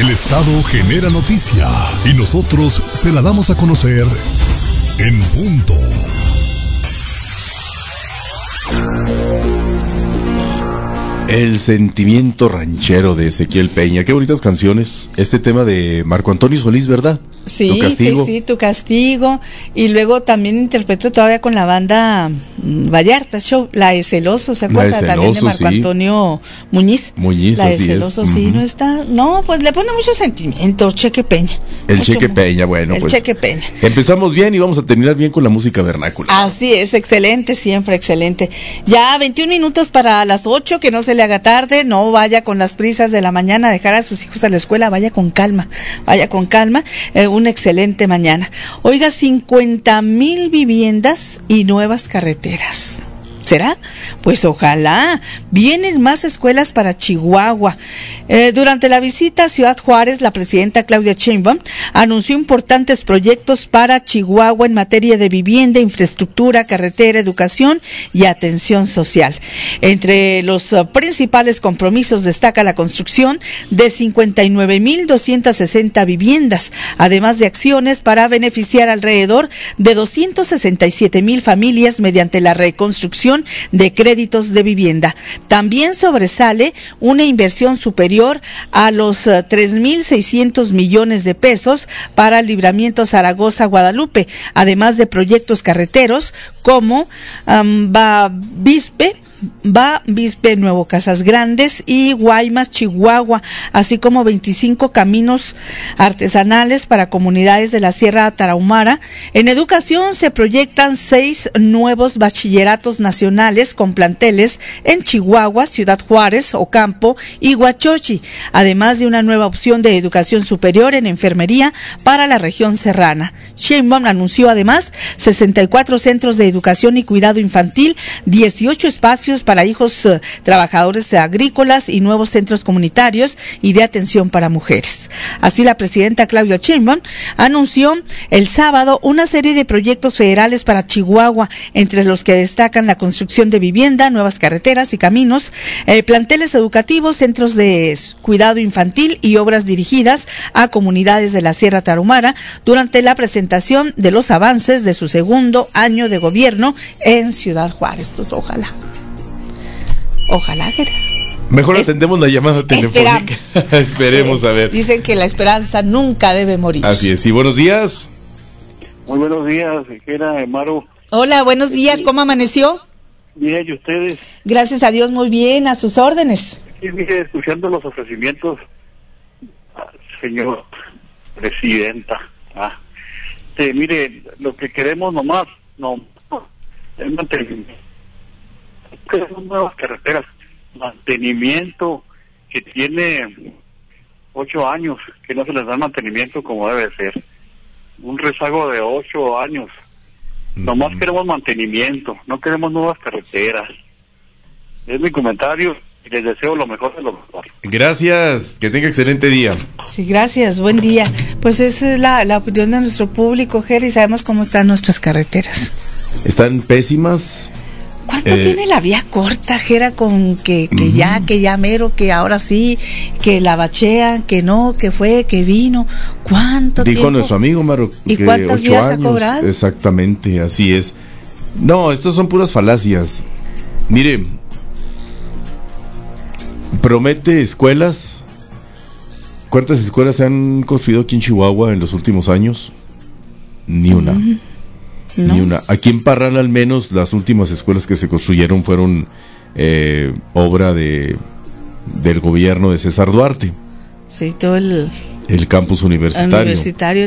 El Estado genera noticia y nosotros se la damos a conocer en punto. El sentimiento ranchero de Ezequiel Peña. Qué bonitas canciones. Este tema de Marco Antonio Solís, ¿verdad? Sí, Tu castigo. sí, Tu castigo. Y luego también interpreto todavía con la banda Vallarta Show, la de Celoso, ¿se acuerda? También de Marco Antonio Muñiz. Muñiz, la de así Celoso, es. sí, no está. No, pues le pone mucho sentimiento, Cheque Peña. El Cheque Peña, bueno, el pues. Cheque Peña. Empezamos bien y vamos a terminar bien con la música vernácula. Así es, excelente, siempre excelente. Ya 21 minutos para las 8, que no se le haga tarde, no vaya con las prisas de la mañana a dejar a sus hijos a la escuela, vaya con calma, una excelente mañana. Oiga, 50,000 viviendas y nuevas carreteras. ¿Será? Pues ojalá. Vienen más escuelas para Chihuahua. Durante la visita a Ciudad Juárez, la presidenta Claudia Sheinbaum anunció importantes proyectos para Chihuahua en materia de vivienda, infraestructura, carretera, educación y atención social. Entre los principales compromisos destaca la construcción de 59,260 viviendas, además de acciones para beneficiar alrededor de 267,000 familias mediante la reconstrucción de créditos de vivienda. También sobresale una inversión superior a los 3,600 millones de pesos para el libramiento Zaragoza-Guadalupe, además de proyectos carreteros como Vispe, Nuevo Casas Grandes y Guaymas, Chihuahua, así como 25 caminos artesanales para comunidades de la Sierra Tarahumara. En educación se proyectan 6 nuevos bachilleratos nacionales con planteles en Chihuahua, Ciudad Juárez, Ocampo y Huachochi, además de una nueva opción de educación superior en enfermería para la región serrana. Sheinbaum anunció además 64 centros de educación y cuidado infantil, 18 espacios para hijos trabajadores agrícolas y nuevos centros comunitarios y de atención para mujeres. Así, la presidenta Claudia Sheinbaum anunció el sábado una serie de proyectos federales para Chihuahua, entre los que destacan la construcción de vivienda, nuevas carreteras y caminos, planteles educativos, centros de cuidado infantil y obras dirigidas a comunidades de la Sierra Tarahumara durante la presentación de los avances de su segundo año de gobierno en Ciudad Juárez. Pues ojalá, Gera. Mejor atendemos la llamada telefónica. Esperemos a ver. Dicen que la esperanza nunca debe morir. Así es. Sí, buenos días. Muy buenos días, Gera, Maru. Hola, buenos días. ¿Cómo amaneció? Bien, ¿y ustedes? Gracias a Dios, muy bien. A sus órdenes. Sí, mire, escuchando los ofrecimientos, señor presidenta. Mire, lo que queremos nomás, es mantenimiento. Queremos nuevas carreteras, mantenimiento que tiene 8 años, que no se les da mantenimiento como debe ser. Un rezago de 8 años. Nomás queremos mantenimiento, no queremos nuevas carreteras. Es mi comentario y les deseo lo mejor de lo mejor. Gracias, que tenga excelente día. Sí, gracias, buen día. Pues esa es la opinión de nuestro público, Jerry, y sabemos cómo están nuestras carreteras. Están pésimas. ¿Cuánto tiene la vía corta, Jera, con que ya mero, que ahora sí, que la bachean, que no, que fue, que vino? ¿Cuánto dijo tiempo? Nuestro amigo Maro? ¿Y que cuántas 8 vías años, ha cobrado? Exactamente, así es. No, estos son puras falacias. Mire, promete escuelas. ¿Cuántas escuelas se han construido aquí en Chihuahua en los últimos años? Ni una. No. Ni una. Aquí en Parral, al menos, las últimas escuelas que se construyeron fueron obra del gobierno de César Duarte. Sí, todo el campus universitario.